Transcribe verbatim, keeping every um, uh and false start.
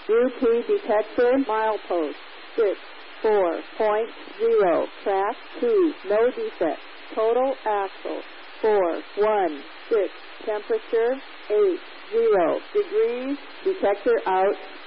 U P detector, milepost, six, four point zero, track two, no defect. Total axle, four, one, six, temperature, eight, zero degrees, detector out.